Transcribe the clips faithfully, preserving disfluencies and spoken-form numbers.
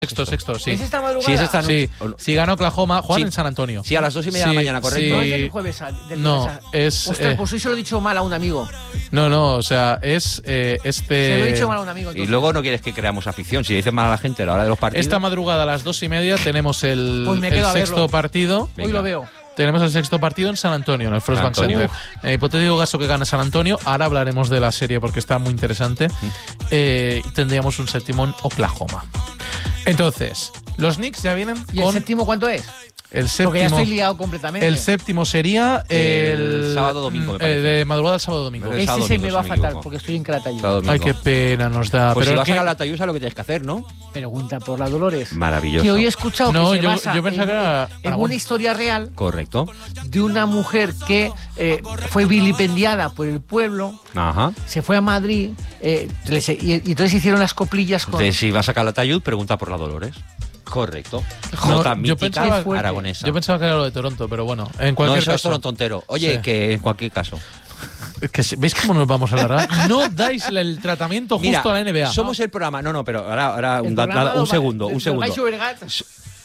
Sexto, sexto, sí. ¿Es esta madrugada? Sí, es esta, sí. Si gana Oklahoma, juegan sí. en San Antonio. Sí, a las dos y media sí, de la mañana, correcto. No es el jueves. Del no, esa. es... Ostras, eh, pues hoy se lo he dicho mal a un amigo. No, no, o sea, es eh, este... Se lo he dicho mal a un amigo. Entonces. Y luego no quieres que creamos afición. Si dices mal a la gente a la hora de los partidos... Esta madrugada a las dos y media tenemos el, pues el sexto partido. Venga. Hoy lo veo. Tenemos el sexto partido en San Antonio, en el First Bank Center. En el hipotético caso que gane San Antonio, ahora hablaremos de la serie porque está muy interesante, eh, y tendríamos un séptimo en Oklahoma. Entonces, los Knicks ya vienen ¿Y con... el séptimo cuánto es? El séptimo, porque ya estoy liado completamente. El séptimo sería el, el sábado domingo, me eh, de madrugada al sábado domingo. Ese sábado, se domingo, me va a si faltar me porque estoy en Calatayud. Ay, qué pena nos da. Pues pero si vas que... a Calatayud, ¿sabes lo que tienes que hacer, no? Pregunta por la Dolores. Maravilloso. Que hoy he escuchado no, que se yo, basa yo pensaba en, que era en una historia real. Correcto. De una mujer que eh, fue vilipendiada por el pueblo. Ajá. Se fue a Madrid eh, y, y entonces hicieron las coplillas con... Entonces, si vas a Calatayud, pregunta por la Dolores. Correcto. No, Jota yo, mítica pensaba, aragonesa. yo pensaba que era lo de Toronto, pero bueno, en cualquier no, eso caso. es Toronto entero. Oye, sí. que en cualquier caso. Que, ¿Veis cómo nos vamos a alargar? No dais el tratamiento justo Mira, a la N B A. Somos el programa. No, no, pero ahora, ahora un, programa da, un va, segundo, de, un segundo. De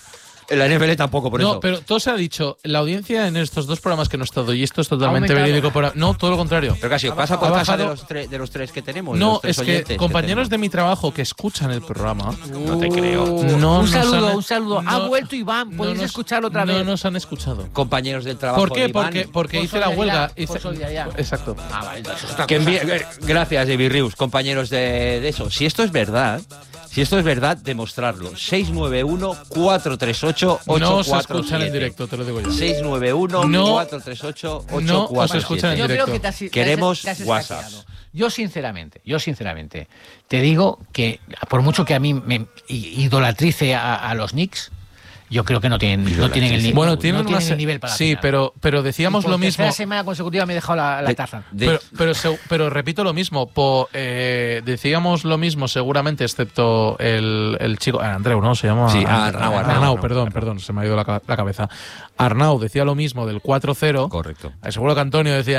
En la N F L tampoco, por no, eso. No, pero todo se ha dicho. La audiencia en estos dos programas que no he estado, y esto es totalmente Aumentado. verídico. Por, no, todo lo contrario. Pero casi, ¿pasa por ha casa de bajado, los, tre, de los tres que tenemos? No, es que que compañeros de mi trabajo que escuchan el programa. No te creo. No, un saludo, han, un saludo. No, ha vuelto Iván, puedes no nos, escucharlo otra no vez. No nos han escuchado. Compañeros del trabajo. ¿Por qué? De Iván. Porque, porque por hice la huelga. Por Hice, solidaridad. Exacto. Ah, vale, eso es otra Que cosa. envíe, gracias, David Rius, compañeros de, de eso. Si esto es verdad, si esto es verdad, demostrarlo. seis nueve uno, cuatro tres ocho, ocho cuatro siete. No se escuchan en directo, te lo digo yo. seis nueve uno, cuatro tres ocho, ocho cuatro siete. No os escuchan en Yo directo. creo que te has, Queremos te has, te has WhatsApp. escaqueado. Yo sinceramente, yo sinceramente, te digo que por mucho que a mí me idolatrice a, a los Knicks, yo creo que no tienen, no tienen el, bueno, no tienen tienen una el nivel para la sí, final. pero, pero decíamos y por lo mismo. tercera semana consecutiva me he dejado la, la taza. De, pero, pero, se, pero repito lo mismo. Po, eh, decíamos lo mismo seguramente, excepto el, el chico. Andreu, ¿no? Se llama. Sí, Arnau, Arnau, Arnau, Arnau, perdón, Arnau. perdón, se me ha ido la, la cabeza. Arnau decía lo mismo del cuatro cero. Correcto. Seguro que Antonio decía.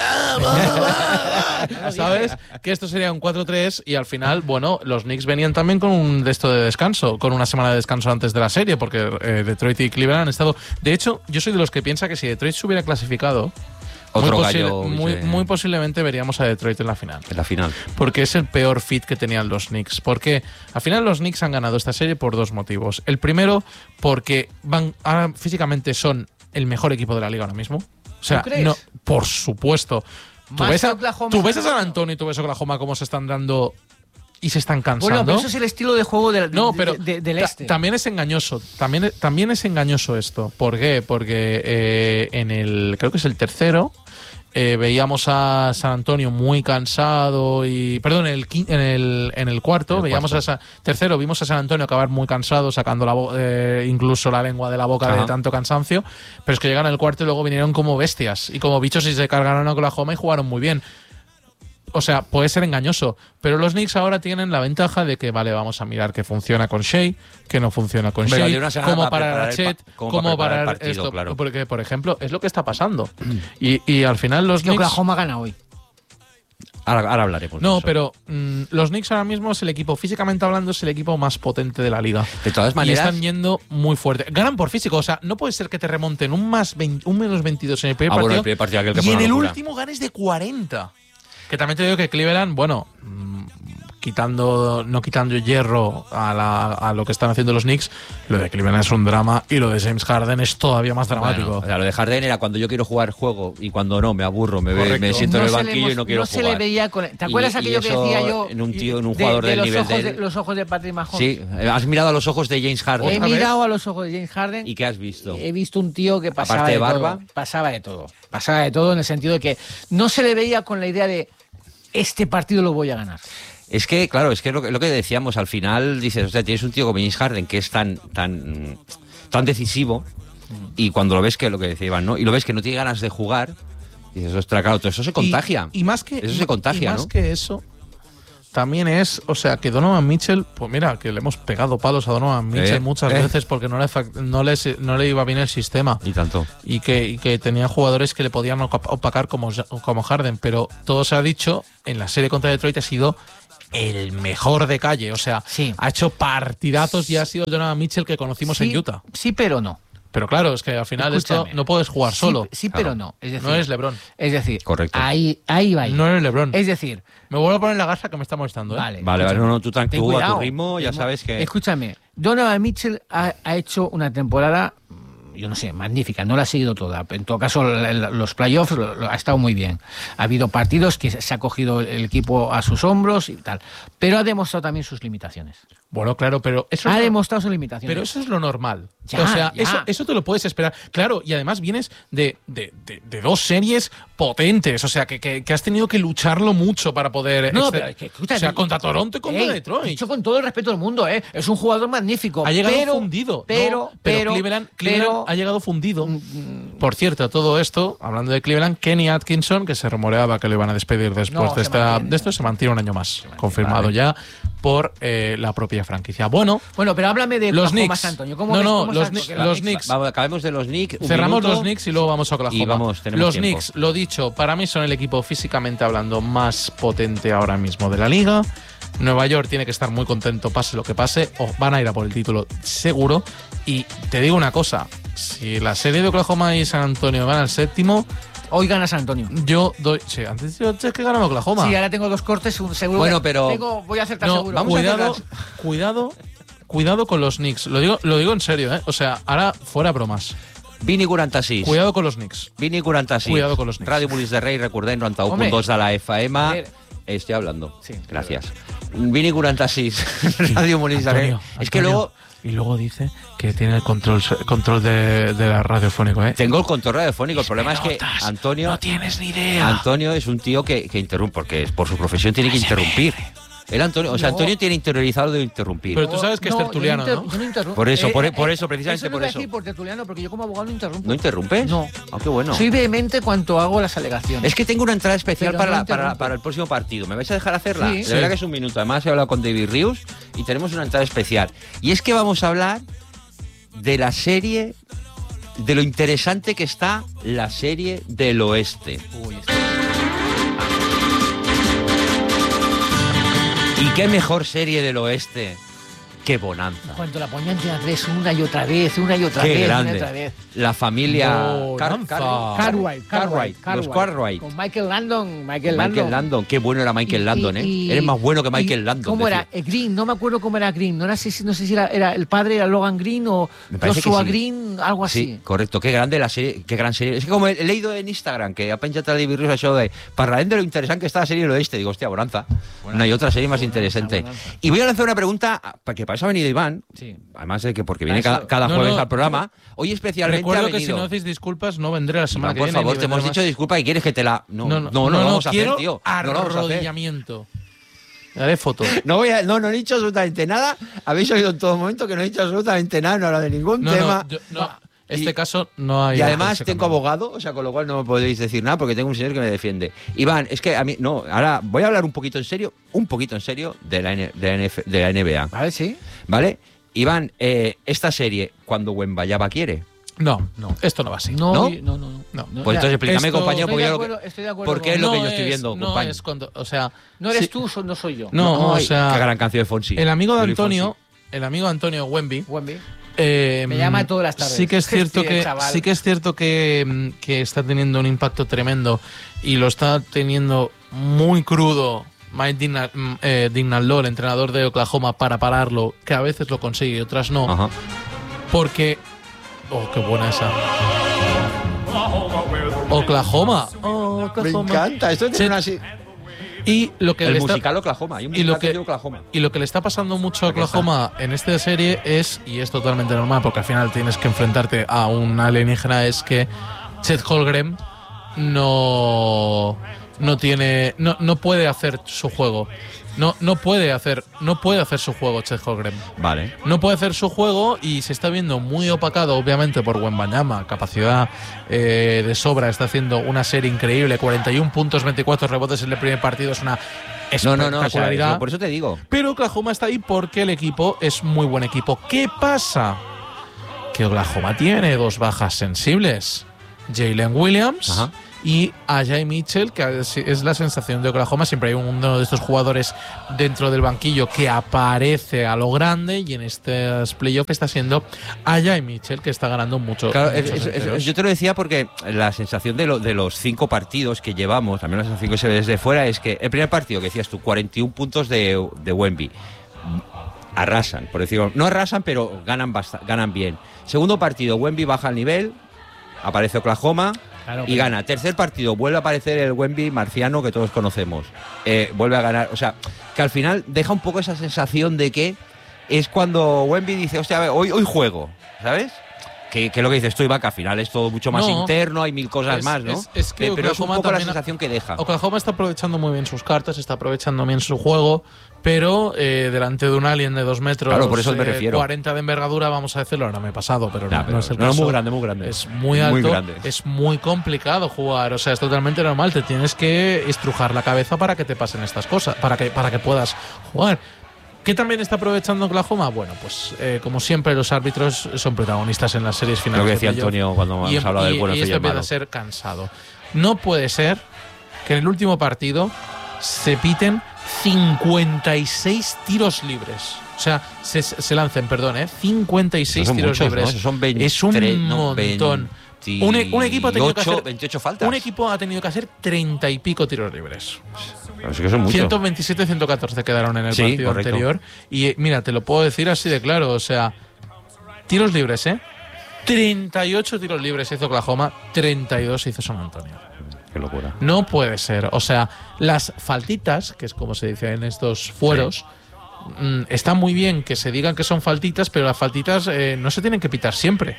¿Sabes? Que esto sería un cuatro tres y al final, bueno, los Knicks venían también con un de esto de descanso, con una semana de descanso antes de la serie, porque eh, Detroit y Cleveland han estado. De hecho, yo soy de los que piensa que si Detroit se hubiera clasificado, Otro muy, gallo, posible, muy, dice, muy posiblemente veríamos a Detroit en la final. en la final. Porque es el peor fit que tenían los Knicks. Porque al final los Knicks han ganado esta serie por dos motivos. El primero, porque van ahora físicamente son el mejor equipo de la liga ahora mismo. O sea, ¿Tú crees? no, por supuesto. Tú Más ves, que a, Oklahoma, tú ves a San San Antonio y tú ves a Oklahoma cómo se están dando y se están cansando. Bueno, pero eso es el estilo de juego del, No, de- pero de- de- del ta- este. también es engañoso. También, también es engañoso esto. ¿Por qué? Porque eh, en el, creo que es el tercero, eh, veíamos a San Antonio muy cansado y, perdón, en el, quin- en el, en el cuarto, El veíamos cuarto. a Sa- tercero, vimos a San Antonio acabar muy cansado, sacando la bo- eh, incluso la lengua de la boca Ajá. de tanto cansancio, pero es que llegan al cuarto y luego vinieron como bestias y como bichos y se cargaron a Oklahoma y jugaron muy bien. O sea, puede ser engañoso, pero los Knicks ahora tienen la ventaja de que, vale, vamos a mirar que funciona con Shea, que no funciona con Hombre, Shea, vale una semana cómo para parar a preparar el Chet, pa- cómo cómo para preparar parar el partido, esto. claro. Porque, por ejemplo, es lo que está pasando. Y, y al final los Que Knicks... Oklahoma gana hoy. Ahora, ahora hablaremos. de No, eso. pero mm, los Knicks ahora mismo es el equipo, físicamente hablando, es el equipo más potente de la liga. De todas Y maneras, están yendo muy fuerte. Ganan por físico, o sea, no puede ser que te remonten un más veinte, un menos veintidós en el primer Ah, bueno, partido, el primer partido aquel que y fue en una el locura. último ganes de cuarenta. Que también te digo que Cleveland, bueno, mm, quitando no quitando hierro a, la, a lo que están haciendo los Knicks, lo de Cleveland es un drama y lo de James Harden es todavía más dramático. Bueno, o sea, lo de Harden era cuando yo quiero jugar juego y cuando no, me aburro, me, ve- Correcto. me siento en el se le banquillo hemos- y no quiero no se jugar. le veía con, ¿te acuerdas Y- y aquello que eso decía yo? en un tío, en un de- jugador de del los nivel ojos de él? los ojos de Patrick Mahomes. Sí, has mirado a los ojos de James Harden. He ¿Otra vez? mirado a los ojos de James Harden ¿Y qué has visto? He visto un tío que pasaba Aparte de de, barba. todo. Pasaba de todo. Pasaba de todo en el sentido de que no se le veía con la idea de este partido lo voy a ganar. Es que, claro, es que lo que, lo que decíamos, al final dices, o sea, tienes un tío como James Harden que es tan, tan, tan decisivo y cuando lo ves que lo que decía Iván, ¿no? Y lo ves que no tiene ganas de jugar, dices, ostras, claro, todo eso se contagia. Y, y más que Eso se contagia, y más ¿no? que eso, también es, o sea, que Donovan Mitchell, pues mira, que le hemos pegado palos a Donovan Mitchell Eh, muchas eh. veces porque no le, fa- no, le, no le iba bien el sistema. Y tanto. Y que, y que tenía jugadores que le podían opa- opacar como, como Harden, pero todo se ha dicho en la serie contra Detroit ha sido el mejor de calle. O sea, Sí. ha hecho partidazos y ha sido Donovan Mitchell que conocimos sí, en Utah. Sí, pero no. Pero claro, es que al final Escúchame. esto no puedes jugar solo. Sí, sí, Claro. pero no. Es decir, No eres LeBron. Es decir, Correcto. ahí, ahí va. No eres LeBron. Es decir, Me vuelvo a poner la gasa que me está molestando, ¿eh? vale. Vale, vale, escúchame. no, no, tú, tan- Ten tú a cuidado. tu ritmo ya Ten- sabes que... Escúchame, Donovan Mitchell ha, ha hecho una temporada, mm, yo no sé, magnífica. No la ha seguido toda. En todo caso, la- la- los playoffs lo- lo- ha estado muy bien. Ha habido partidos que se ha cogido el equipo a sus hombros y tal. Pero ha demostrado también sus limitaciones. Bueno, claro, pero eso Ha es lo- demostrado sus limitaciones. pero eso es lo normal. Ya, o sea, ya. Eso, eso te lo puedes esperar. Claro, y además vienes de, de, de- de dos series potentes. O sea, que, que- que has tenido que lucharlo mucho para poder. No, exceder- pero es que, escucha, o sea, contra Toronto y contra Ey, Detroit. dicho con todo el respeto del mundo, ¿eh? Es un jugador magnífico. Ha llegado pero, fundido. Pero, No, pero, Cleveland, Cleveland pero- ha llegado fundido. Mm, Por cierto, a todo esto, hablando de Cleveland, Kenny Atkinson, que se rumoreaba que lo iban a despedir después No, de, se esta, mantiene. de esto, se mantiene un año más. Confirmado Vale. ya por eh, la propia franquicia. Bueno, Bueno, pero háblame de Los Oklahoma, Knicks. Antonio. ¿Cómo No, ves- no, cómo los estás? Knicks- Porque la- los Knicks. Vamos, acabemos de los Knicks. un cerramos minuto. los Knicks y luego vamos a Oklahoma. Y vamos, tenemos los tiempo. Knicks, lo dicho, para mí son el equipo físicamente hablando más potente ahora mismo de la liga. Nueva York tiene que estar muy contento, pase lo que pase, o van a ir a por el título seguro. Y te digo una cosa, si la serie de Oklahoma y San Antonio van al séptimo, Hoy gana San Antonio. yo doy... Sí, antes yo es que ganaba Oklahoma. Sí, ahora tengo dos cortes, un seguro. Bueno, pero- Tengo- voy a acertar No, seguro. vamos a cuidado, hacer cuidado, cuidado con los Knicks. Lo digo, lo digo en serio, ¿eh? O sea, ahora fuera bromas. Vini quaranta-sis. Cuidado con los Knicks. Vini quaranta-sis. Cuidado con los Knicks. Ràdio Molins de Rei, recordem, noranta-u Home. punt dos de la F A M. ver. Estoy hablando. Sí, Gracias. Vini quaranta-sis. Ràdio Molins de Rei. Antonio, Es que Antonio, luego Y luego dice que tiene el control, control de, de la radiofónico, ¿eh? tengo el control radiofónico. El problema es que Notas, Antonio, no tienes ni idea. Antonio es un tío que, que interrumpe, porque por su profesión tiene que interrumpir. El Antonio, o sea, No. Antonio tiene interiorizado de interrumpir. Pero tú sabes que es tertuliano, yo ¿no? inter- yo interrumpo. Por eso, Eh, por- eh, por eh, eso, precisamente no por iba a eso. decir por tertuliano, porque yo como abogado no interrumpo. ¿No interrumpes? No. Ah, qué bueno. Soy vehemente cuanto hago las alegaciones. Es que tengo una entrada especial Pero para, no la- para, interrumpo. para el próximo partido. ¿Me vais a dejar hacerla? Sí. De verdad Sí. que es un minuto. Además he hablado con David Rius y tenemos una entrada especial. Y es que vamos a hablar de la serie, de lo interesante que está la serie del oeste. Uy, esto- ¿Y qué mejor serie del oeste que Bonanza? Cuando la ponían en Antena tres una y otra vez, una y otra Qué vez, grande. una y otra vez. La familia Bonanza. Cartwright, Cartwright, los Cartwright. Con Michael Landon, Michael Landon. Michael Landon, qué bueno era Michael Y- Landon, ¿eh? y- Eres más bueno que Michael y- Landon. ¿Cómo era? decía. Eh, Green, no me acuerdo cómo era Green. No, era, si- no sé si era, era el padre, era Logan Green o Me parece que Joshua sí. Green, algo así. Sí, correcto. Qué grande la serie, qué gran serie. Es que como he leído en Instagram que ha penjat a David Rius això de parlarem de lo interesante que está la serie del oeste. Digo, hostia, Bonanza. No hay otra serie más interesante. Bonanza. Y voy a lanzar una pregunta, porque para eso ha venido Iván. Sí. Además de que porque viene Para cada, eso- cada No, jueves no, al programa. Hoy especialmente Recuerdo ha que si venido. no hacéis disculpas, no vendré la semana Iván, que por viene. favor, ni te hemos vendré dicho más. disculpa y quieres que te la. No, no, no, lo vamos a hacer, quiero tío. No lo vamos a hacer. arrodillamiento. Le haré foto. No, voy a, no, no he dicho absolutamente nada. Habéis oído en todo momento que no he dicho absolutamente nada, no he hablado de ningún No, tema. no, yo- no, Y- este caso no hay. Y además ese tengo cambio. abogado, o sea, con lo cual no me podéis decir nada porque tengo un señor que me defiende. Iván, es que a mí, no, ahora voy a hablar un poquito en serio, un poquito en serio de la, N- de la, N F de la N B A, Vale, sí. ¿vale? Iván, eh, esta serie, cuando Wembanyama quiere, No, no, esto no va así. No, ¿No? y- no, no. no. No. No, pues ya, entonces explícame, esto- compañero, estoy porque de yo lo que- acuerdo, estoy de acuerdo porque con- es lo que No yo estoy es- viendo, no compañero. es cuando, o sea, No eres sí- tú, so- no soy yo. No, o Ay, sea, qué gran canción de Fonsi. el amigo de Luis Antonio, Fonsi. el amigo de Antonio Wemby, Wemby. eh, Me llama todas las tardes. Sí que es cierto Este que chaval. sí que es cierto que, mm, que está teniendo un impacto tremendo y lo está teniendo muy crudo Mike Digna- mm, eh, Dignaldor, el entrenador de Oklahoma, para pararlo, que a veces lo consigue y otras no, Ajá. porque oh, qué buena esa. Oklahoma. Oh, Oklahoma. esto tiene una así. Y lo que El le está- musical Oklahoma, hay un y lo musical que- de Oklahoma. Y lo que le está pasando mucho a Aquí está. Oklahoma en esta serie es, y es totalmente normal porque al final tienes que enfrentarte a un alienígena, es que Chet Holmgren no, no tiene, no, no puede hacer su juego. No, no puede hacer, no puede hacer su juego Chet Holmgren. Vale. No puede hacer su juego y se está viendo muy opacado, obviamente, por Wembanyama. Capacidad eh, de sobra, está haciendo una serie increíble. cuarenta y uno puntos, veinticuatro rebotes en el primer partido. Es una No, no, no, o sea, espectacularidad. eso- por eso te digo. Pero Oklahoma está ahí porque el equipo es muy buen equipo. ¿Qué pasa? Que Oklahoma tiene dos bajas sensibles. Jalen Williams Ajá. y a Jay Mitchell, que es la sensación de Oklahoma. Siempre hay uno de estos jugadores dentro del banquillo que aparece a lo grande, y en estos playoffs está siendo a Jay Mitchell, que está ganando mucho. Claro, es, es, es, yo te lo decía porque la sensación de, lo, de los cinco partidos que llevamos, también la sensación que se ve desde fuera, es que el primer partido que decías tú, cuarenta y uno puntos de, de Wemby, arrasan, por decirlo, no arrasan, pero ganan, bast- ganan bien. Segundo partido, Wemby baja el nivel, aparece Oklahoma, claro, y gana. Tercer partido, vuelve a aparecer el Wemby marciano que todos conocemos. Eh, vuelve a ganar. O sea, que al final deja un poco esa sensación de que es cuando Wemby dice, hostia, a ver, hoy, hoy juego, ¿sabes? Que, que lo que dices tú, Ibaka, al final es todo mucho más no, interno, hay mil cosas es, más, ¿no? Es, es que Pero Oklahoma es un poco también, la sensación que deja. Oklahoma está aprovechando muy bien sus cartas, está aprovechando bien su juego, pero eh, delante de un alien de dos metros, claro, por eso me eh, refiero. cuarenta de envergadura, vamos a decirlo, ahora me he pasado, pero, nah, no, pero no es el no, caso. muy grande, muy grande. Es muy alto, muy grande. Es muy complicado jugar, o sea, es totalmente normal, te tienes que estrujar la cabeza para que te pasen estas cosas, para que, para que puedas jugar. ¿Qué también está aprovechando Oklahoma? Bueno, pues eh, como siempre los árbitros son protagonistas en las series finales. Lo que decía Antonio cuando hemos hablado del bueno y, y y esto el empieza malo. a ser cansado. No puede ser que en el último partido se piten cincuenta y seis tiros libres. O sea, se, se lancen, perdón, ¿eh? cincuenta y seis son tiros muchos, libres. ¿no? Son veinte, es un no, montón. Un, un equipo ha tenido que hacer veintiocho faltas. Un equipo ha tenido que hacer treinta y pico tiros libres. Pero sí que son muchos. ciento veintisiete ciento catorce quedaron en el sí, partido correcto. anterior. Y mira, te lo puedo decir así de claro. O sea, tiros libres, ¿eh? treinta y ocho tiros libres hizo Oklahoma, treinta y dos hizo San Antonio. Qué locura. No puede ser. O sea, las faltitas, que es como se dice en estos fueros, sí. mmm, está muy bien que se digan que son faltitas, pero las faltitas eh, no se tienen que pitar siempre.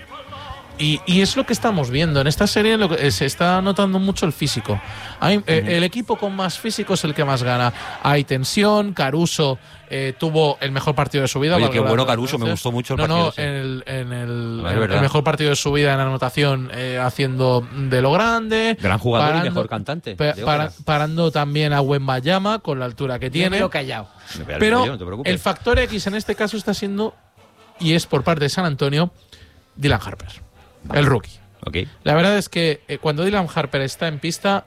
Y, y es lo que estamos viendo. En esta serie lo que, se está notando mucho el físico. Hay, uh-huh. eh, el equipo con más físico es el que más gana. Hay tensión. Caruso eh, tuvo el mejor partido de su vida. Oye, qué bueno Caruso. Me gustó mucho el no, partido. No, sí. en el, en el, no, el, el mejor partido de su vida en anotación, eh, haciendo de lo grande. Gran jugador parando, y mejor cantante. Pa, para, parando también a Wembanyama con la altura que tiene. Yo callado. Pero yo, no el factor X en este caso está siendo, y es por parte de San Antonio, Dylan Harper, vale. el rookie. Okay. La verdad es que eh, cuando Dylan Harper está en pista,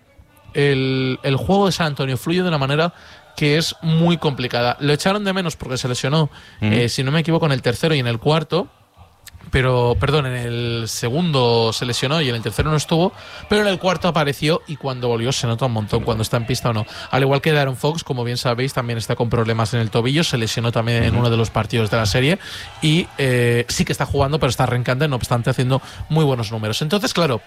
el, el juego de San Antonio fluye de una manera que es muy complicada. Lo echaron de menos porque se lesionó, mm. eh, si no me equivoco, en el tercero y en el cuarto. Pero, perdón, en el segundo se lesionó y en el tercero no estuvo, pero en el cuarto apareció y cuando volvió se nota un montón cuando está en pista o no. Al igual que De'Aaron Fox, como bien sabéis, también está con problemas en el tobillo, se lesionó también uh-huh. en uno de los partidos de la serie y eh, sí que está jugando, pero está arrancando, no obstante, haciendo muy buenos números. Entonces, claro,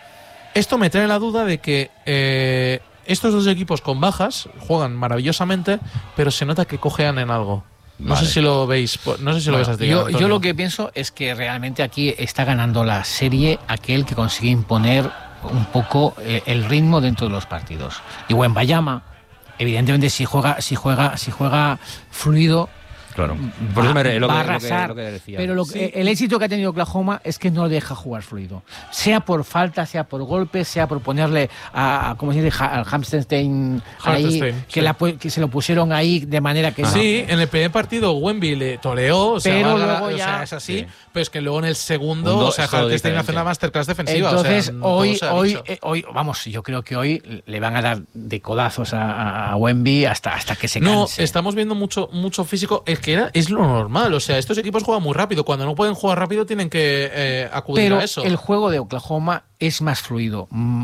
esto me trae la duda de que eh, estos dos equipos con bajas juegan maravillosamente, pero se nota que cojean en algo. No vale. sé si lo veis, no sé si bueno, lo ves así. Yo, yo lo que pienso es que realmente aquí está ganando la serie aquel que consigue imponer un poco eh, el ritmo dentro de los partidos. Y Wembanyama, evidentemente, si juega, si juega, si juega fluido. Claro. Por eso me re, lo, va que, a arrasar, lo, que, lo que decía. Pero lo que, sí. el éxito que ha tenido Oklahoma es que no lo deja jugar fluido. Sea por falta, sea por golpe, sea por ponerle a, a ¿cómo se dice? Al Hammerstein ahí, que, sí. la, que se lo pusieron ahí de manera que... Sí, no. En el primer partido Wemby le toreó, o sea, pero valga, luego ya, o sea, es así, sí. pero es que luego en el segundo, do, o sea, Hammerstein hace una masterclass defensiva. Entonces, o sea, hoy, hoy, eh, hoy, vamos, yo creo que hoy le van a dar de codazos a, a Wemby hasta, hasta que se canse. No, estamos viendo mucho, mucho físico, es que era, es lo normal. Normal, o sea, estos equipos juegan muy rápido. Cuando no pueden jugar rápido tienen que eh, acudir Pero a eso. El juego de Oklahoma es más fluido,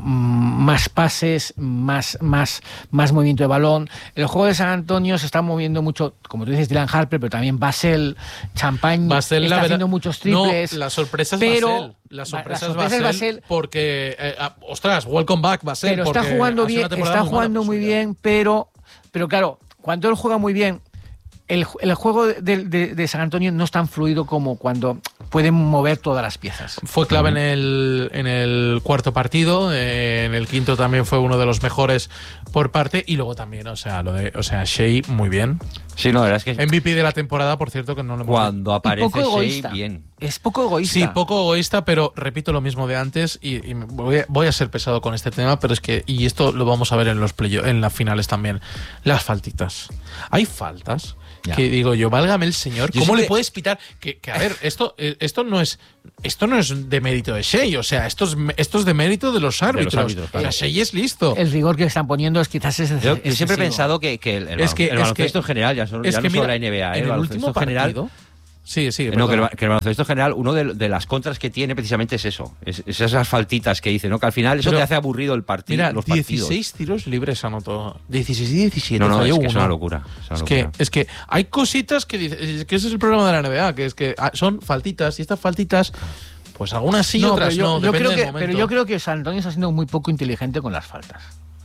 más pases, más, más, más movimiento de balón. El juego de San Antonio se está moviendo mucho, como tú dices, Dylan Harper, pero también Basel, Champagne, Basel, está la haciendo verdad, muchos triples. No, la sorpresa es pero, Basel. La sorpresa, la sorpresa es Basel, Basel porque, eh, ostras, welcome back Basel. Pero está jugando bien, está muy jugando muy bien, pero, pero claro, cuando él juega muy bien, El, el juego de, de, de San Antonio no es tan fluido como cuando pueden mover todas las piezas. Fue clave en el, en el cuarto partido, eh, en el quinto también fue uno de los mejores por parte, y luego también, o sea, lo de, o sea, Shea muy bien. Sí, no, la verdad es que M V P de la temporada, por cierto, que no lo hemos cuando visto. aparece Shea, bien. Es poco egoísta. Sí, poco egoísta, pero repito lo mismo de antes y, y voy, a, voy a ser pesado con este tema, pero es que, y esto lo vamos a ver en los play en las finales también, las faltitas. Hay faltas Ya. Que digo yo, válgame el señor, Yo ¿cómo siempre- le puedes pitar? Que, que, a ver, esto, eh, esto no es esto no es de mérito de Shea, o sea, esto es, esto es de mérito de los árbitros. árbitros, claro. O sea, Shea es listo. El rigor que están poniendo es quizás es Yo, yo excesivo. siempre he pensado que, que el, el, Es que- el es baloncesto que- en general, ya, son, es ya que no mira, solo la N B A, ¿eh? en el el baloncesto último en general. partido. Sí, sí. No, que el, perdona. que el baloncesto en general, uno de, de las contras que tiene precisamente es eso. Es, es esas faltitas que dice, ¿no? Que al final eso Pero, te hace aburrido el partido. Mira, los partidos. dieciséis tiros libres anotó. dieciséis y diecisiete. No, no, falló es que es uno. una locura. Es, una Es que, locura. es que hay cositas que dice, es que ese es el problema de la N B A, que es que ah, son faltitas y estas faltitas, pues algunas sí, No, otras pero yo, no. yo depende creo del que, momento. pero yo creo que San Antonio está siendo muy poco inteligente con las faltas.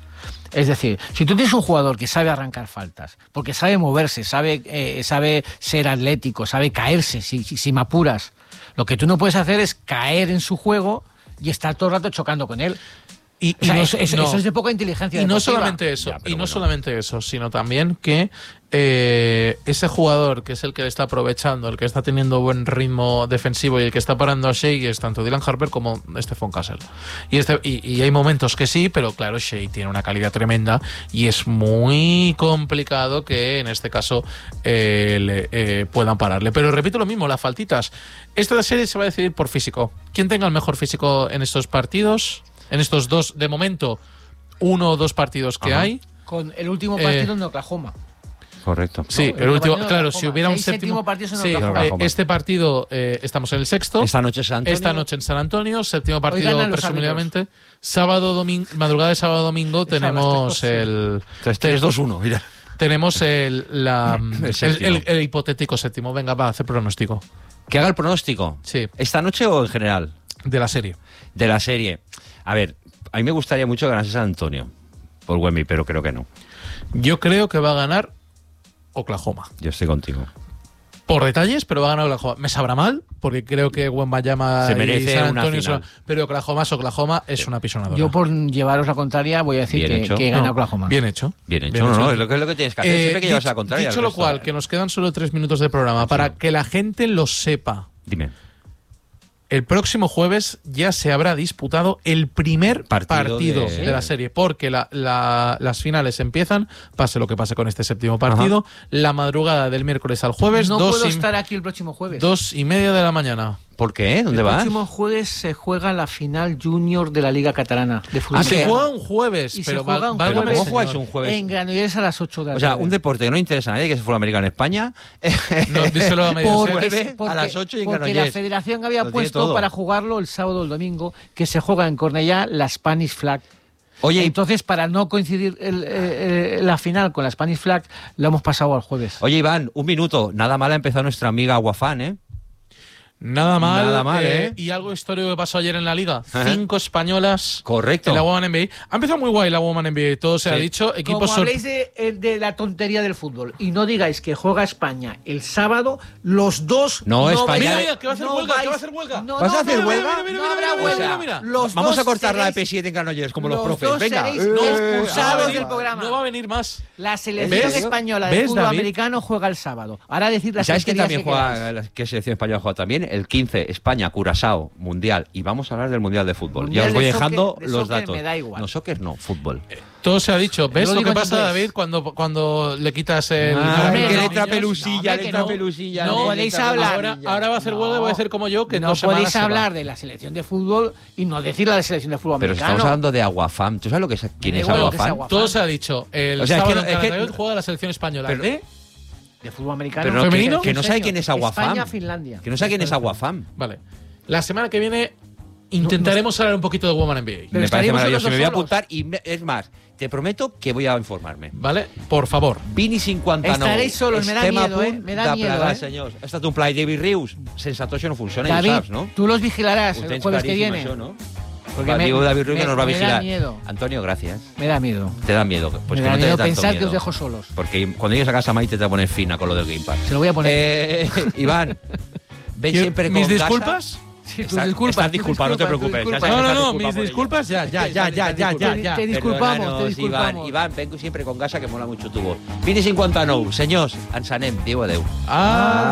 Es decir, si tú tienes un jugador que sabe arrancar faltas, porque sabe moverse, sabe, eh, sabe ser atlético, sabe caerse si, si, si me apuras, lo que tú no puedes hacer es caer en su juego y estar todo el rato chocando con él. Y, O sea, no- eso, eso- no. eso es de poca inteligencia Y no deportiva. solamente eso, Ya, pero y no bueno. solamente eso, sino también que eh, ese jugador que es el que le está aprovechando, el que está teniendo buen ritmo defensivo y el que está parando a Shea es tanto Dylan Harper como Stephon Castle. Y, este, y, y hay momentos que sí, pero claro, Shea tiene una calidad tremenda y es muy complicado que en este caso eh, le, eh, puedan pararle. Pero repito lo mismo, las faltitas. Esta serie se va a decidir por físico. ¿Quién tenga el mejor físico en estos partidos? En estos dos, de momento, uno o dos partidos que Ajá. hay. Con el último Eh, partido en Oklahoma. Correcto. Sí, No, el el último, partido de claro, Oklahoma. si hubiera un Seis séptimo, séptimo partidos en sí, Oklahoma. eh, este partido eh, estamos en el sexto. Esta noche San Antonio. Esta noche en San Antonio, séptimo partido ganan los presumiblemente. Sábado, domingo, madrugada de sábado domingo tenemos las el tres tres dos uno, mira. tenemos el, la, El el, séptimo. el- el hipotético séptimo. Venga, va a hacer pronóstico. Que haga el pronóstico. Sí, ¿Esta noche o en general? de la serie. De la serie. A ver, a mí me gustaría mucho que ganase San Antonio por Wemby, pero creo que no. Yo creo que va a ganar Oklahoma. Yo estoy contigo. Por detalles, pero va a ganar Oklahoma. Me sabrá mal, porque creo que Wembanyama Se y merece San una Antonio final. son- pero Oklahoma es Oklahoma, es una pisonadora. Yo, por llevaros la contraria, voy a decir Bien que, hecho. que gana No, Oklahoma. Bien hecho. Bien hecho, no, no, es lo que, es lo que tienes que hacer. Eh, Siempre que llevas dicho- la contraria. Dicho al lo resto, cual, eh. que nos quedan solo tres minutos de programa, para que la gente lo sepa. Dime. El próximo jueves ya se habrá disputado el primer Partido partido, de- de... la serie, porque la- la- las finales empiezan, pase lo que pase con este séptimo partido, la madrugada del miércoles al jueves, no dos, puedo y, estar aquí el próximo jueves. dos y media de la mañana. ¿Por qué? ¿Dónde el vas? próximo jueves se juega la final junior de la Liga Catalana de fútbol. Ah, Se ¿qué? juega un jueves, Y se pero juega val- un válgame ¿Pero el cómo señor. jugáis un jueves? En Granollers a las ocho de la O sea, tarde. un deporte que no interesa a nadie, que es el fútbol americano en España. No, díselo a medios. Porque, Vuelve ¿eh? a las ocho y en porque la Granollers. federación había Lo tiene puesto todo. para jugarlo el sábado o el domingo, que se juega en Cornellá la Spanish Flag. Oye, y- Entonces, para no coincidir el- eh, eh, la final con la Spanish Flag, lo hemos pasado al jueves. oye, Iván, un minuto. Nada mal ha empezado nuestra amiga Guafán, ¿eh? Nada mal. Nada mal, eh, ¿eh? Y algo histórico que pasó ayer en la liga. Ajá. Cinco españolas Correcto. en la Women N B A. Ha empezado muy guay la Women N B A, todo se Sí. ha dicho. Equipos Como sor- habléis de, eh, de la tontería del fútbol y no digáis que juega España el sábado, los dos No, España- vais- Mira, mira, que va a hacer no huelga, que vais- va a hacer huelga. No, ¿Vas no, a hacer no, huelga? no, Mira, no mira, habrá mira, huelga. mira, mira. Los Vamos dos a cortar la seréis- E P siete en Granollers, como los los profes. dos Venga. seréis Eh, expulsados ah, del programa. No va a venir más. La selección ¿Ves? española de ¿Ves, fútbol David? americano juega el sábado. Ahora decir las ¿Sabes quién tonterías también que queráis. juega? la- ¿Qué selección española juega también? El quince, España, Curazao, Mundial. Y vamos a hablar del Mundial de Fútbol. Mundial ya os voy de dejando soccer- de los soccer datos. me da igual. No, soccer no, fútbol. Todo se ha dicho. ¿Ves Yo lo digo que en pasa, inglés. David, cuando, cuando le quitas el. Ah, hombre, que no, le niños, entra no, pelusilla, hombre, le que entra no. pelusilla. No le podéis entra hablar. Ahora, pelusilla. ahora va a hacer huelga y voy a hacer como yo, que en no dos semanas podéis se va. hablar de la selección de fútbol y no decir la de selección de fútbol Pero si americano. estamos hablando de Aguafam. ¿Tú sabes lo que es, quién da es igual lo que sea Aguafam? Aguafam. Todo se ha dicho. El O sea, es que sábado no- en es que- Canadá juega la selección española. Pero- ¿De? de fútbol americano. Pero no, que- ¿Femenino? que no sabe quién es Aguafam. España, Finlandia. Que no sabe quién es Aguafam. Vale. La semana que viene intentaremos hablar un poquito de Women N B A. Me parece estaríamos maravilloso. nosotros Me voy a solos. apuntar y me- es más, te prometo que voy a informarme. ¿Vale? Por favor. Vini cinquanta nou. Estaréis solos, me da Estem a miedo, eh? punt Me da de miedo, plegar, eh? senyors. Ha estat un plaer. David Rius, sense tu això no funciona, David, ja ho saps, no? tú los vigilarás Ho el tens jueves que claríssim, viene. això, no? Porque Va, me- diu David Rius me- que nos va a me da vigilar. miedo. Antonio, gracias. Me da miedo. Te da miedo. Pues me que da no te dé miedo tanto pensar miedo. que os dejo solos. Porque cuando llegues a casa, Maite te va a poner fina con lo del Game Pass. Se lo voy a poner. Eh, Iván, ven siempre con ¿Mis Gasa. disculpas? Sí, tus Estás- disculpas, estás tus disculpado, no te disculpas, tus preocupes. Ya disculpas. sabes No, que no, estás no, disculpado mis por ello. disculpas ya, ya, ya, ya, ya, ya, ya. Te disculpamos, te Perdónanos, disculpamos. Iván, Iván, ven siempre con Gasa, que mola mucho tu voz. Vini cinquanta nou, senyors, ens anem. Diu adeu. Ah.